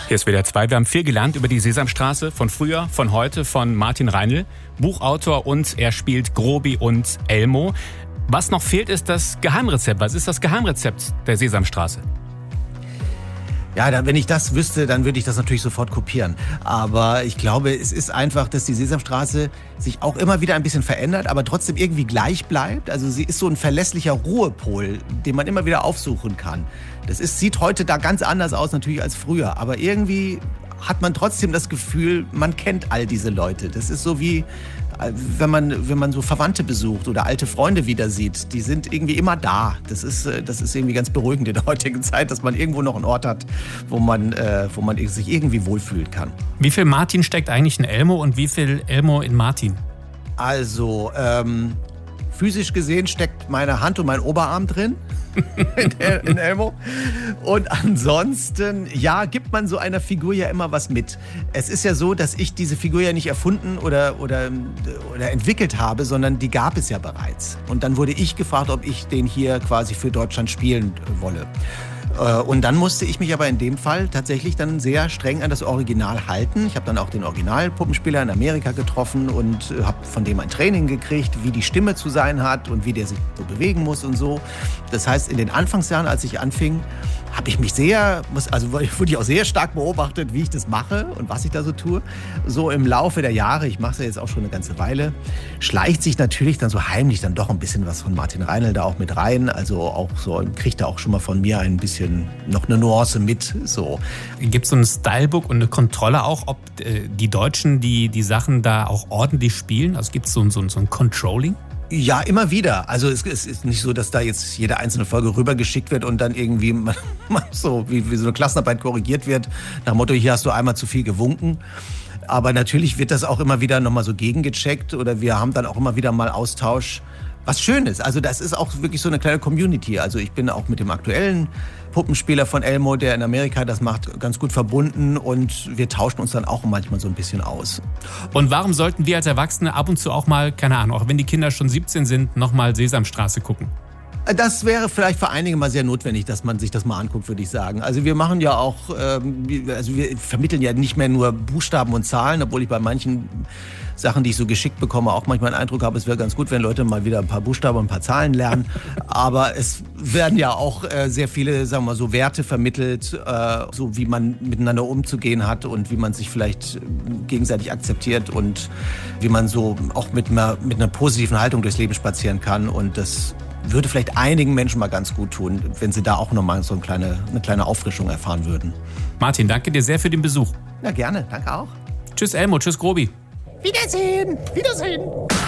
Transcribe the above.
Hier ist WDR 2. Wir haben viel gelernt über die Sesamstraße von früher, von heute, von Martin Reinl, Buchautor, und er spielt Grobi und Elmo. Was noch fehlt, ist das Geheimrezept. Was ist das Geheimrezept der Sesamstraße? Ja, wenn ich das wüsste, dann würde ich das natürlich sofort kopieren. Aber ich glaube, es ist einfach, dass die Sesamstraße sich auch immer wieder ein bisschen verändert, aber trotzdem irgendwie gleich bleibt. Also sie ist so ein verlässlicher Ruhepol, den man immer wieder aufsuchen kann. Sieht heute da ganz anders aus natürlich als früher, aber irgendwie hat man trotzdem das Gefühl, man kennt all diese Leute. Das ist so wie, wenn man so Verwandte besucht oder alte Freunde wieder sieht. Die sind irgendwie immer da. Das ist irgendwie ganz beruhigend in der heutigen Zeit, dass man irgendwo noch einen Ort hat, wo man sich irgendwie wohlfühlen kann. Wie viel Martin steckt eigentlich in Elmo und wie viel Elmo in Martin? Also, physisch gesehen steckt meine Hand und mein Oberarm drin in Elmo. Und ansonsten, ja, gibt man so einer Figur ja immer was mit. Es ist ja so, dass ich diese Figur ja nicht erfunden oder entwickelt habe, sondern die gab es ja bereits. Und dann wurde ich gefragt, ob ich den hier quasi für Deutschland spielen wolle. Und dann musste ich mich aber in dem Fall tatsächlich dann sehr streng an das Original halten. Ich habe dann auch den Original-Puppenspieler in Amerika getroffen und habe von dem ein Training gekriegt, wie die Stimme zu sein hat und wie der sich so bewegen muss und so. Das heißt, in den Anfangsjahren, als ich anfing, habe ich mich wurde ich auch sehr stark beobachtet, wie ich das mache und was ich da so tue. So im Laufe der Jahre, ich mache es ja jetzt auch schon eine ganze Weile, schleicht sich natürlich dann so heimlich dann doch ein bisschen was von Martin Reinl da auch mit rein. Also auch so, kriegt er auch schon mal von mir ein bisschen noch eine Nuance mit. So. Gibt es so ein Stylebook und eine Kontrolle auch, ob die Deutschen die Sachen da auch ordentlich spielen? Also gibt es so ein Controlling? Ja, immer wieder. Also es ist nicht so, dass da jetzt jede einzelne Folge rübergeschickt wird und dann irgendwie man so wie so eine Klassenarbeit korrigiert wird. Nach dem Motto, hier hast du einmal zu viel gewunken. Aber natürlich wird das auch immer wieder nochmal so gegengecheckt oder wir haben dann auch immer wieder mal Austausch. Was schön ist. Also das ist auch wirklich so eine kleine Community. Also ich bin auch mit dem aktuellen Puppenspieler von Elmo, der in Amerika das macht, ganz gut verbunden und wir tauschen uns dann auch manchmal so ein bisschen aus. Und warum sollten wir als Erwachsene ab und zu auch mal, keine Ahnung, auch wenn die Kinder schon 17 sind, nochmal Sesamstraße gucken? Das wäre vielleicht für einige mal sehr notwendig, dass man sich das mal anguckt, würde ich sagen. Also wir machen ja auch, wir vermitteln ja nicht mehr nur Buchstaben und Zahlen, obwohl ich bei manchen Sachen, die ich so geschickt bekomme, auch manchmal den Eindruck habe, es wäre ganz gut, wenn Leute mal wieder ein paar Buchstaben und ein paar Zahlen lernen. Aber es werden ja auch sehr viele, sagen wir mal, so Werte vermittelt, so wie man miteinander umzugehen hat und wie man sich vielleicht gegenseitig akzeptiert und wie man so auch mit einer positiven Haltung durchs Leben spazieren kann. Und das würde vielleicht einigen Menschen mal ganz gut tun, wenn sie da auch nochmal so eine kleine Auffrischung erfahren würden. Martin, danke dir sehr für den Besuch. Ja, gerne. Danke auch. Tschüss Elmo, tschüss Grobi. Wiedersehen.